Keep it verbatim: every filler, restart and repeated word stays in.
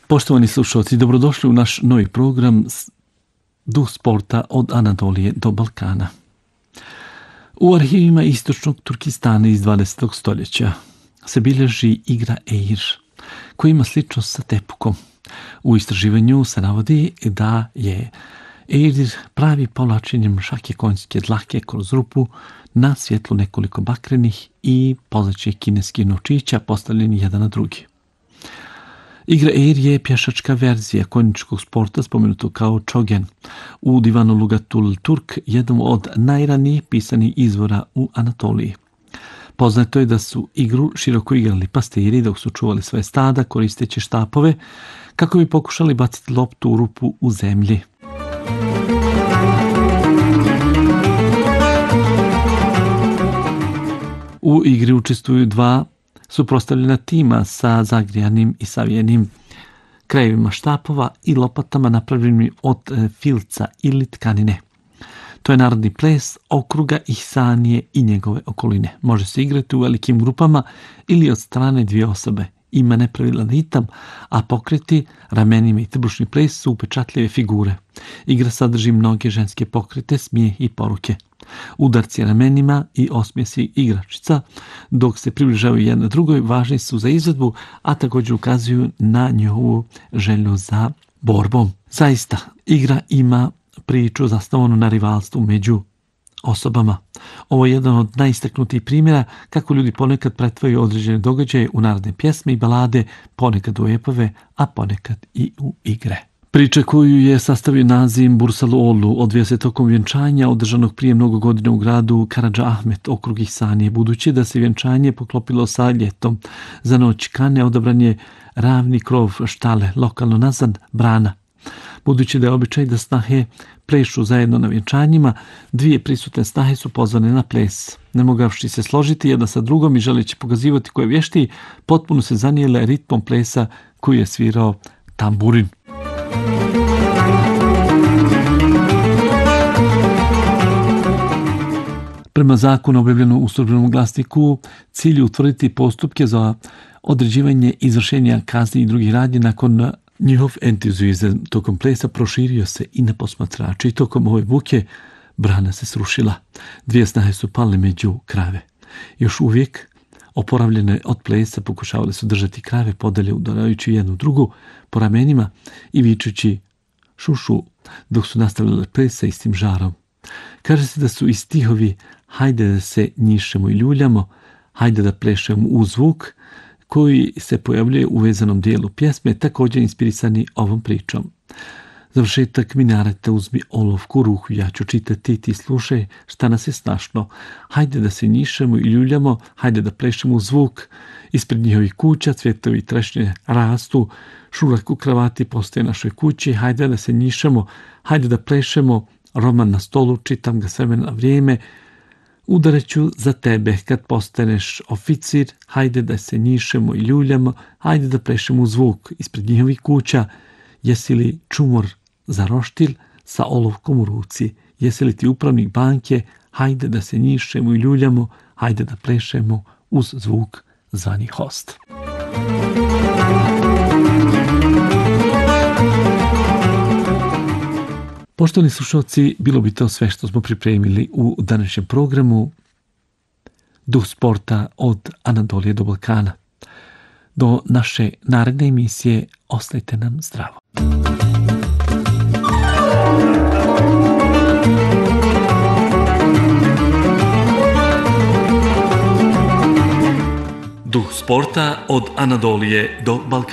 Poštovani slušalci, dobrodošli u naš novi program Duh sporta od Anadolije do Balkana. U arhivima istočnog Turkistana iz dvadesetog stoljeća se bilježi igra Eir, koja ima sličnost sa tepukom. U istraživanju se navodi da je Eir pravi povlačenjem šake konjske dlake kroz rupu na svjetlu nekoliko bakrenih i pozlačih kineskih novčića postavljeni jedan na drugi. Igra Eir je pješačka verzija konjičkog sporta spomenutog kao Çogen u Divanu Lugatul Turk, jednom od najranijih pisanih izvora u Anatoliji. Poznato je da su igru široko igrali pastiri dok su čuvali svoje stada koristeći štapove kako bi pokušali baciti loptu u rupu u zemlji. U igri učestvuju dva suprotstavljena tima sa zagrijanim i savijenim krajevima štapova i lopatama napravljenim od filca ili tkanine. To je narodni ples okruga Ihsanije i njegove okoline. Može se igrati u velikim grupama ili od strane dvije osobe. Ima nepravilan ritam, a pokreti, ramenima i trbušni ples su upečatljive figure. Igra sadrži mnoge ženske pokrete, smijeh i poruke. Udarci ramenima i osmijesi igračica, dok se približavaju jedna drugoj, važni su za izvedbu, a također ukazuju na njihovu želju za borbom. Zaista, igra ima priču zasnovanu na rivalstvu među osobama. Ovo je jedan od najistaknutijih primjera kako ljudi ponekad pretvaraju određene događaje u narodne pjesme i balade, ponekad u epove, a ponekad i u igre. Priča koju je sastavio Nazim Bursaluoğlu odvija se tokom vjenčanja održanog prije mnogo godina u gradu Karadža Ahmet, okrug Ihsanije. Budući da se vjenčanje poklopilo sa ljetom, za noć Kane odabran je ravni krov štale, lokalno nazvan brana. Budući da je običaj da snahe plešu zajedno na vjenčanjima, dvije prisutne snahe su pozvane na ples. Ne mogavši se složiti jedna sa drugom i želeći pokazivati ko je vještiji, potpuno se zanijele ritmom plesa koji je svirao tamburin. Prema zakonu objavljenom u Službenom glasniku, cilj je utvrditi postupke za određivanje izvršenja kazni i drugih radnji. Nakon njihov entuzijazam tokom plesa proširio se i na posmatrače i tokom ove buke brana se srušila. Dvije snahe su pale među krave. Još uvijek oporavljene od plesa pokušavali su držati krave podalje udarajući jednu drugu po ramenima i vičući šušu dok su nastavljale ples sa istim žarom. Kaže se da su i stihovi hajde da se njišemo i ljuljamo, hajde da plešemo u zvuk koji se pojavljuje u vezanom dijelu pjesme, također inspirisani ovom pričom. Završetak minareta uzmi olovku, ruhu, ja ću čitati, ti slušaj šta nas je snašno. Hajde da se njišemo i ljuljamo, hajde da plešemo u zvuk. Ispred njihovih kuća cvjetovi i trešnje rastu, šurak u kravati postoje našoj kući, hajde da se njišemo, hajde da plešemo, roman na stolu, čitam ga s vremena na vrijeme. Udareću za tebe kad postaneš oficir, hajde da se njišemo i ljuljamo, hajde da plešemo u zvuk. Ispred njihovih kuća, jesi li čumor za roštilj sa olovkom u ruci, jesi li ti upravnik banke, hajde da se njišemo i ljuljamo, hajde da plešemo uz zvuk zvani host. Poštovani slušalci, bilo bi to sve što smo pripremili u današnjem programu Duh sporta od Anadolije do Balkana. Do naše naredne emisije ostajte nam zdravo. Duh sporta od Anadolije do Balkana.